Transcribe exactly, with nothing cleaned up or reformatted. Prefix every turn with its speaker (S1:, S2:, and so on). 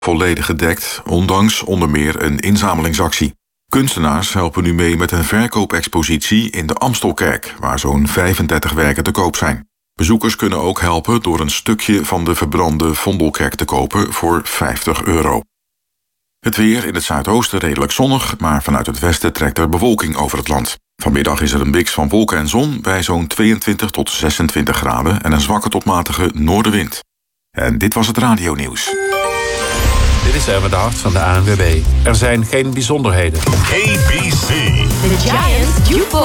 S1: volledig gedekt, ondanks onder meer een inzamelingsactie. Kunstenaars helpen nu mee met een verkoopexpositie in de Amstelkerk, waar zo'n vijfendertig werken te koop zijn. Bezoekers kunnen ook helpen door een stukje van de verbrande Vondelkerk te kopen voor vijftig euro. Het weer in het zuidoosten redelijk zonnig, maar vanuit het westen trekt er bewolking over het land. Vanmiddag is er een mix van wolken en zon bij zo'n tweeëntwintig tot zesentwintig graden en een zwakke tot matige noordenwind. En dit was het radionieuws.
S2: Dit is Erwin de Hart van de A N W B. Er zijn geen bijzonderheden.
S3: A B C.
S4: The Giant Jukebox.